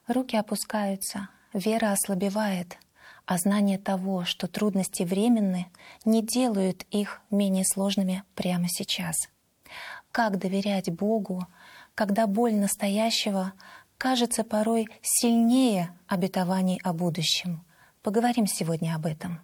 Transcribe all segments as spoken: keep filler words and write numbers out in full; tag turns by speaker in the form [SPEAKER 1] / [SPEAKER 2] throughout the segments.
[SPEAKER 1] Руки опускаются, вера ослабевает, а знание того, что трудности временны, не делают их менее сложными прямо сейчас. Как доверять Богу, когда боль настоящего кажется порой сильнее обетований о будущем? Поговорим сегодня об этом.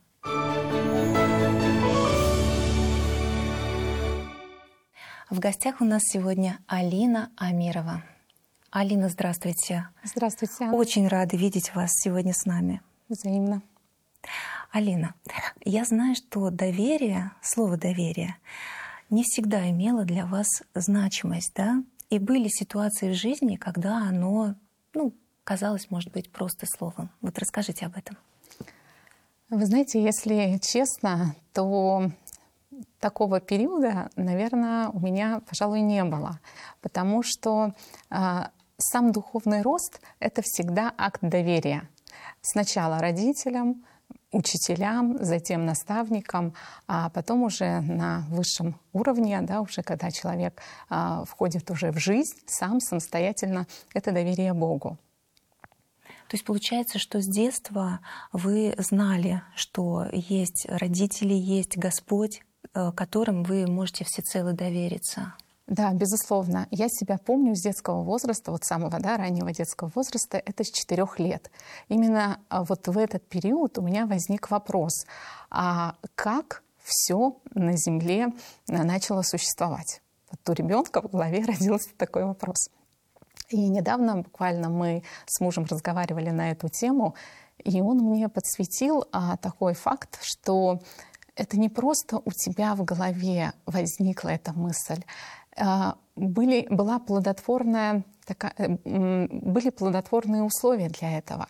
[SPEAKER 1] В гостях у нас сегодня Алина Амирова. Алина, здравствуйте.
[SPEAKER 2] Здравствуйте.
[SPEAKER 1] Очень рада видеть вас сегодня с нами.
[SPEAKER 2] Взаимно.
[SPEAKER 1] Алина, я знаю, что доверие, слово «доверие» не всегда имело для вас значимость, да? И были ситуации в жизни, когда оно, ну, казалось, может быть, просто словом. Вот расскажите об этом.
[SPEAKER 2] Вы знаете, если честно, то такого периода, наверное, у меня, пожалуй, не было. Потому что э, сам духовный рост — это всегда акт доверия. Сначала родителям, учителям, затем наставникам, а потом уже на высшем уровне, да, уже когда человек э, входит уже в жизнь, сам самостоятельно, это доверие Богу.
[SPEAKER 1] То есть получается, что с детства вы знали, что есть родители, есть Господь, которым вы можете всецело довериться.
[SPEAKER 2] Да, безусловно. Я себя помню с детского возраста, вот самого да, раннего детского возраста, это с четырех лет. Именно вот в этот период у меня возник вопрос, а как все на Земле начало существовать? Вот у ребенка в голове родился такой вопрос. И недавно буквально мы с мужем разговаривали на эту тему, и он мне подсветил а, такой факт, что это не просто у тебя в голове возникла эта мысль. Были, была плодотворная, такая, были плодотворные условия для этого.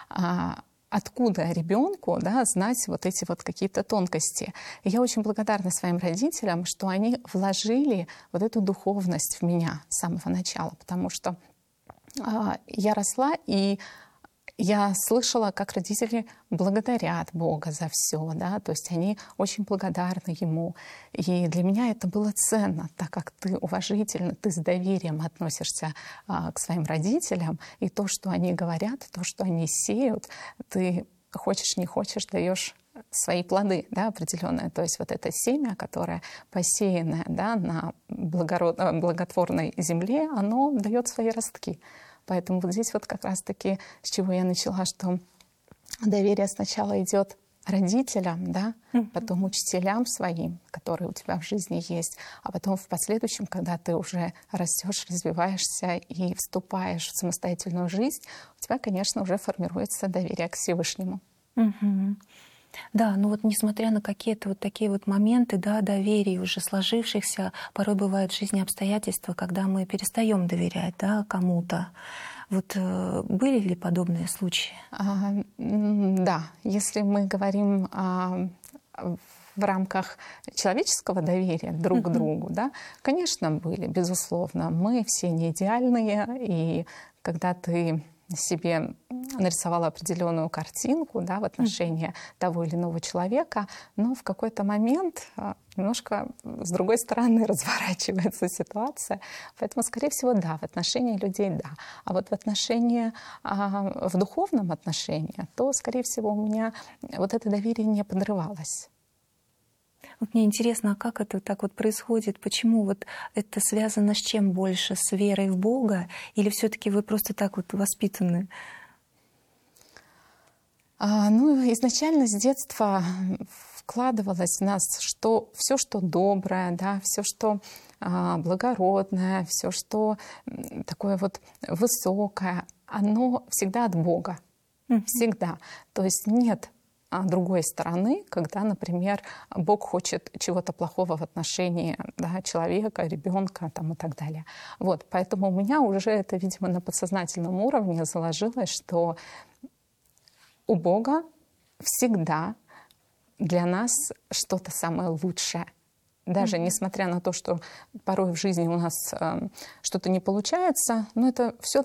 [SPEAKER 2] Откуда ребенку, да, знать вот эти вот какие-то тонкости? И я очень благодарна своим родителям, что они вложили вот эту духовность в меня с самого начала, потому что я росла и я слышала, как родители благодарят Бога за все, да, то есть они очень благодарны Ему. И для меня это было ценно, так как ты уважительно, ты с доверием относишься а, к своим родителям, и то, что они говорят, то, что они сеют, ты хочешь, не хочешь, даешь свои плоды, да, определенные. То есть вот это семя, которое посеянное, да, на благород... благотворной земле, оно дает свои ростки. Поэтому вот здесь вот как раз-таки с чего я начала, что доверие сначала идет родителям, да, mm-hmm. потом учителям своим, которые у тебя в жизни есть, а потом в последующем, когда ты уже растешь, развиваешься и вступаешь в самостоятельную жизнь, у тебя, конечно, уже формируется доверие к Всевышнему.
[SPEAKER 1] Mm-hmm. Да, ну вот несмотря на какие-то вот такие вот моменты, да, доверия уже сложившихся, порой бывают в жизни обстоятельства, когда мы перестаем доверять, да, кому-то. Вот э, были ли подобные случаи?
[SPEAKER 2] А, да, если мы говорим а, в рамках человеческого доверия друг к другу, да, конечно, были, безусловно. Мы все не идеальные, и когда ты себе нарисовала определенную картинку, да, в отношении mm-hmm. того или иного человека, но в какой-то момент немножко с другой стороны разворачивается ситуация. Поэтому, скорее всего, да, в отношении людей да. А вот в отношении, в духовном отношении, то, скорее всего, у меня вот это доверие не подрывалось.
[SPEAKER 1] Вот мне интересно, а как это так вот происходит? Почему вот это связано с чем больше? С верой в Бога? Или все-таки вы просто так вот воспитаны?
[SPEAKER 2] А, ну, изначально с детства вкладывалось в нас, что все, что доброе, да, все, что а, благородное, все, что такое вот высокое, оно всегда от Бога. Mm-hmm. Всегда. То есть нет другой стороны, когда, например, Бог хочет чего-то плохого в отношении, да, человека, ребенка там, и так далее. Вот, поэтому у меня уже это, видимо, на подсознательном уровне заложилось, что у Бога всегда для нас что-то самое лучшее. Даже mm-hmm. несмотря на то, что порой в жизни у нас э, что-то не получается, но это все